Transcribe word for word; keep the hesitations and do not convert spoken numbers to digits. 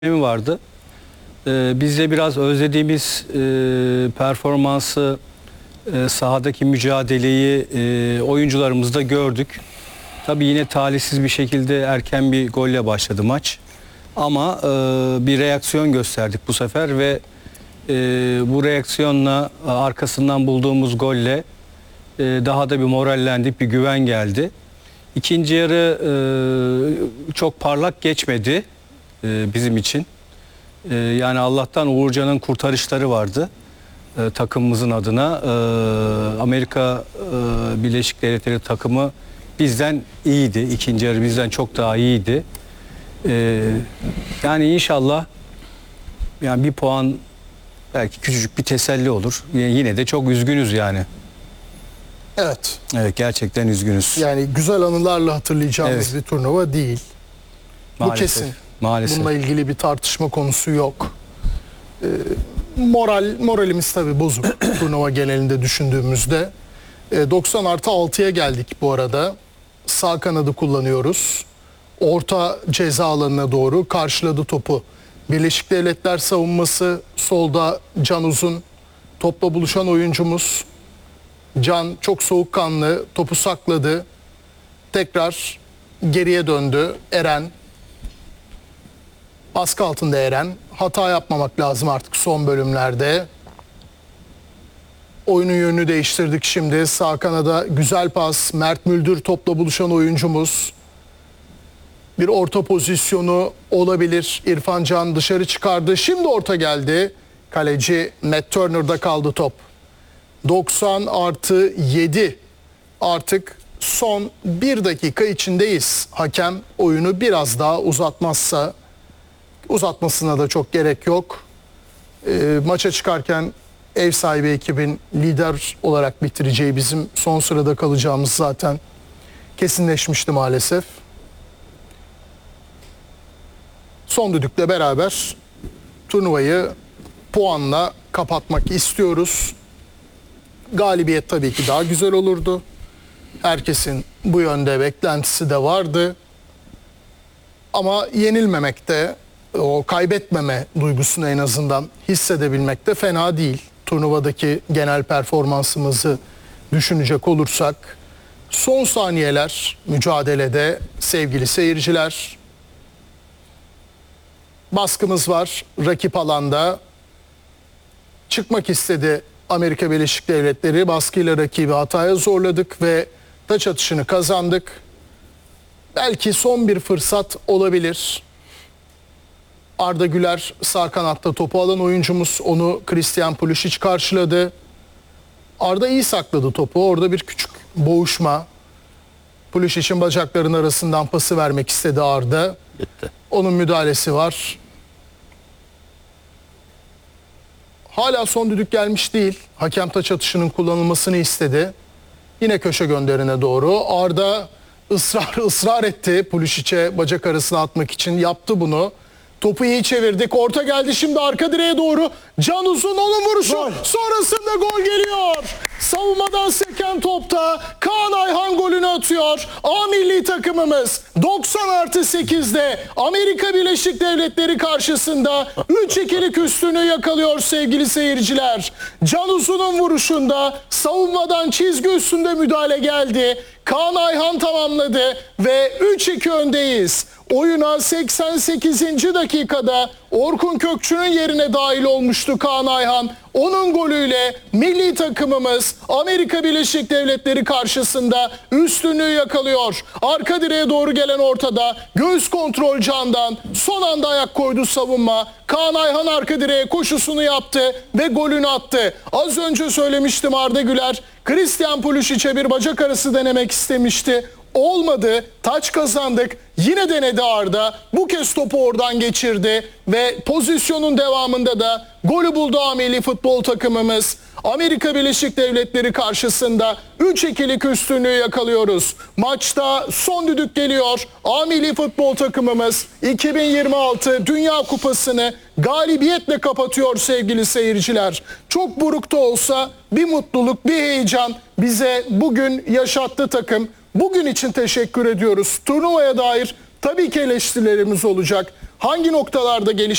mi vardı. Ee, biz de biraz özlediğimiz e, performansı, e, sahadaki mücadeleyi e, oyuncularımızda gördük. Tabii yine talihsiz bir şekilde erken bir golle başladı maç. Ama e, bir reaksiyon gösterdik bu sefer ve e, bu reaksiyonla arkasından bulduğumuz golle e, daha da bir morallendik, bir güven geldi. İkinci yarı e, çok parlak geçmedi e, bizim için. E, yani Allah'tan Uğurcan'ın kurtarışları vardı e, takımımızın adına. E, Amerika e, Birleşik Devletleri takımı bizden iyiydi. İkinci yarı bizden çok daha iyiydi. E, yani inşallah yani bir puan, belki küçücük bir teselli olur. Yine de çok üzgünüz yani. Evet. Evet, gerçekten üzgünüz. Yani güzel anılarla hatırlayacağımız Evet. bir turnuva değil. Maalesef, Bu kesin. Maalesef. Bununla ilgili bir tartışma konusu yok. Ee, moral moralimiz tabii bozuk turnuva genelinde düşündüğümüzde. Ee, doksan artı altıya geldik bu arada. Sağ kanadı kullanıyoruz. Orta ceza alanına doğru karşıladı topu. Birleşik Devletler savunması solda Can Uzun, topla buluşan oyuncumuz. Can çok soğukkanlı topu sakladı. Tekrar geriye döndü. Eren. Baskı altında Eren. Hata yapmamak lazım artık son bölümlerde. Oyunun yönünü değiştirdik şimdi. Sağ kanada güzel pas. Mert Müldür topla buluşan oyuncumuz. Bir orta pozisyonu olabilir. İrfan Can dışarı çıkardı. Şimdi orta geldi. Kaleci Matt Turner'da kaldı top. doksan artı yedi. Artık son bir dakika içindeyiz. Hakem oyunu biraz daha uzatmazsa, uzatmasına da çok gerek yok. E, maça çıkarken ev sahibi ekibin lider olarak bitireceği, bizim son sırada kalacağımız zaten kesinleşmişti maalesef. Son düdükle beraber turnuvayı puanla kapatmak istiyoruz. Galibiyet tabii ki daha güzel olurdu. Herkesin bu yönde beklentisi de vardı. Ama yenilmemekte, o kaybetmeme duygusunu en azından hissedebilmek de fena değil. Turnuvadaki genel performansımızı düşünecek olursak, son saniyeler mücadelede sevgili seyirciler, baskımız var rakip alanda. Çıkmak istedi Amerika Birleşik Devletleri, baskıyla rakibi hataya zorladık ve taç atışını kazandık. Belki son bir fırsat olabilir. Arda Güler sağ kanatta topu alan oyuncumuz, onu Christian Pulisic karşıladı. Arda iyi sakladı topu, orada bir küçük boğuşma. Pulisic'in bacaklarının arasından pası vermek istedi Arda. Bitti. Onun müdahalesi var. Hala son düdük gelmiş değil. Hakem taç atışının kullanılmasını istedi. Yine köşe gönderine doğru. Arda ısrar ısrar etti. Pulisic'e bacak arasına atmak için yaptı bunu. Topu iyi çevirdik. Orta geldi şimdi arka direğe doğru. Can Uzun onun vuruşu. Gol. Sonrasında gol geliyor. Savunmadan seken topta Kaan Ayhan golünü atıyor. A milli takımımız doksan artı sekizde Amerika Birleşik Devletleri karşısında üç ikilik üstünü yakalıyor sevgili seyirciler. Can Uzun'un vuruşunda savunmadan çizgi üstünde müdahale geldi. Kaan Ayhan tamamladı ve üç iki öndeyiz. Oyuna seksen sekizinci dakikada Orkun Kökçü'nün yerine dahil olmuştu Kaan Ayhan. Onun golüyle milli takımımız Amerika Birleşik Devletleri karşısında üstünlüğü yakalıyor. Arka direğe doğru gelen ortada göğüs kontrol Can'dan, son anda ayak koydu savunma. Kaan Ayhan arka direğe koşusunu yaptı ve golünü attı. Az önce söylemiştim, Arda Güler Christian Pulisic'e bir bacak arası denemek istemişti. Olmadı. Taç kazandık. Yine denedi Arda. Bu kez topu oradan geçirdi ve pozisyonun devamında da golü buldu A milli futbol takımımız. Amerika Birleşik Devletleri karşısında üç ikilik üstünlüğü yakalıyoruz. Maçta son düdük geliyor. A milli futbol takımımız iki bin yirmi altı Dünya Kupası'nı galibiyetle kapatıyor sevgili seyirciler. Çok burukta olsa bir mutluluk, bir heyecan bize bugün yaşattı takım. Bugün için teşekkür ediyoruz. Turnuvaya dair tabii ki eleştirilerimiz olacak. hangi noktalarda geliş